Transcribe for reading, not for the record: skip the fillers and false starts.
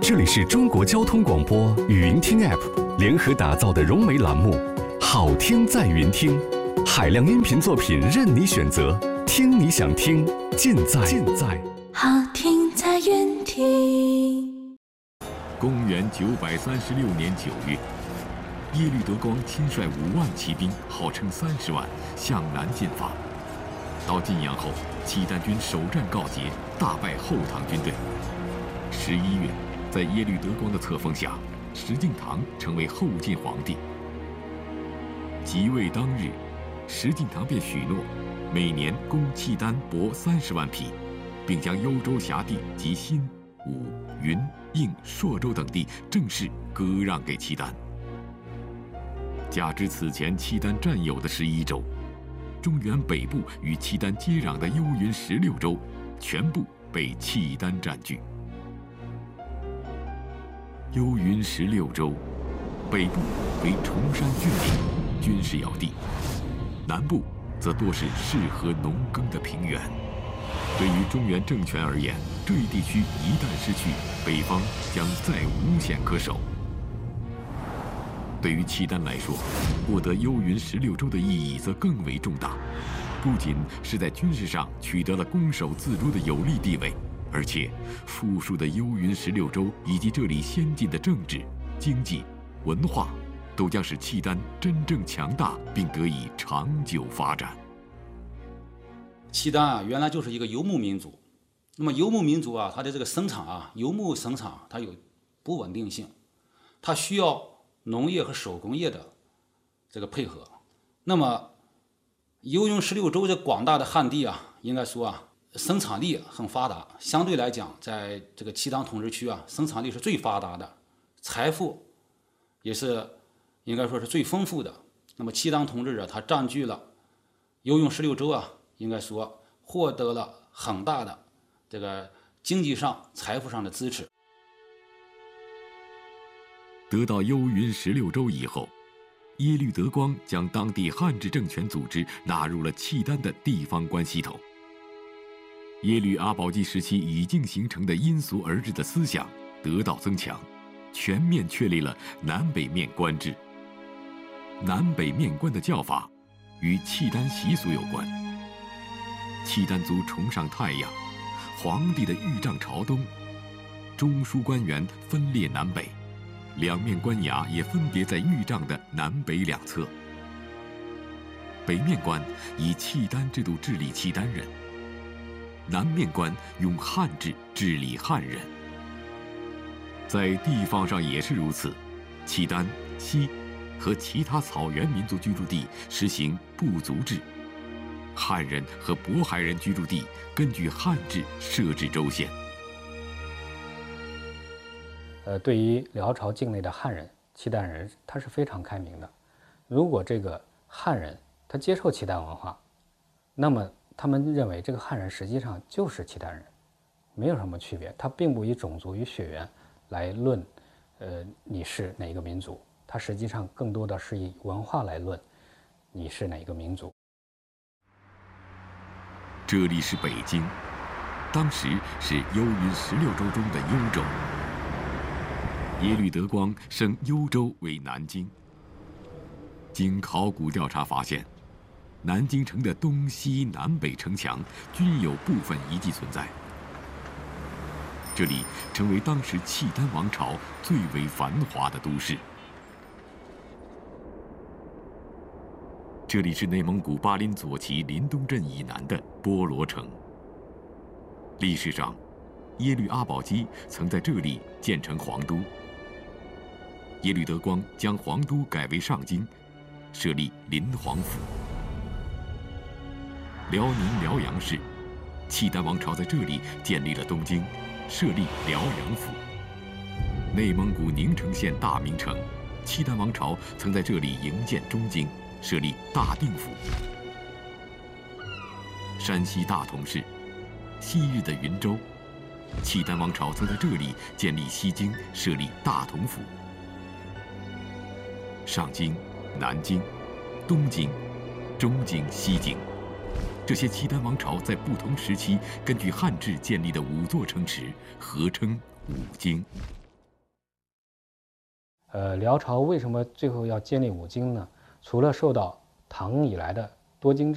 这里是中国交通广播语音听 App 联合打造的融媒栏目《好听在云听》，海量音频作品任你选择，听你想听，尽在好听在云听。 公元936年9月，耶律德光亲率5万骑兵，号称30万，向南进发。到晋阳后，契丹军首战告捷，大败后唐军队。11月，在耶律德光的册封下，石敬瑭成为后晋皇帝。即位当日，石敬瑭便许诺，每年供契丹帛30万匹，并将幽州辖地及新、武、云、应、朔州等地正式割让给契丹。加之此前契丹占有的11州，中原北部与契丹接壤的幽云16州，全部被契丹占据。幽云16州，北部为崇山峻岭，军事要地；南部则多是适合农耕的平原。对于中原政权而言，这一地区一旦失去，北方将再无险可守。对于契丹来说，获得幽云16州的意义则更为重大，不仅是在军事上取得了攻守自如的有利地位，而且富庶的幽云16州以及这里先进的政治、经济、文化，都将使契丹真正强大，并得以长久发展。 契丹原来就是一个游牧民族，那么游牧民族它的这个生产游牧生产它有不稳定性，它需要农业和手工业的这个配合。那么幽云16州这广大的汉地应该说生产力很发达，相对来讲，在这个契丹统治区生产力是最发达的，财富也是应该说是最丰富的。那么契丹统治者他占据了幽云16州应该说获得了很大的这个经济上、财富上的支持。 得到幽云16州以后，耶律德光将当地汉制政权组织纳入了契丹的地方官系统。耶律阿保机时期已经形成的因俗而治的思想得到增强，全面确立了南北面官制。南北面官的叫法与契丹习俗有关。契丹族崇尚太阳，皇帝的御帐朝东，中书官员分列南北，两面官衙也分别在御帐的南北两侧。北面官以契丹制度治理契丹人，南面官用汉制治理汉人。在地方上也是如此，契丹、西和其他草原民族居住地实行部族制，汉人和渤海人居住地根据汉制设置州县。 对于辽朝境内的汉人、契丹人，他是非常开明的。如果这个汉人他接受契丹文化，那么他们认为这个汉人实际上就是契丹人，没有什么区别。他并不以种族与血缘来论，你是哪一个民族，他实际上更多的是以文化来论你是哪一个民族。 这里是北京，当时是幽云16州中的幽州。耶律德光升幽州为南京。经考古调查发现，南京城的东西南北城墙均有部分遗迹存在。这里成为当时契丹王朝最为繁华的都市。这里是内蒙古巴林左旗临东镇以南的波罗城。历史上，耶律阿保机曾在这里建成皇都。耶律德光将皇都改为上京，设立临皇府。辽宁辽阳市，契丹王朝在这里建立了东京，设立辽阳府。内蒙古宁城县大名城，契丹王朝曾在这里营建中京，设立大定府。山西大同市，昔日的云州，契丹王朝曾在这里建立西京，设立大同府。上京、南京、东京、中京、西京，这些契丹王朝在不同时期根据汉制建立的5座城池，合称5京。 辽朝为什么最后要建立5京呢？除了受到唐以来的多京制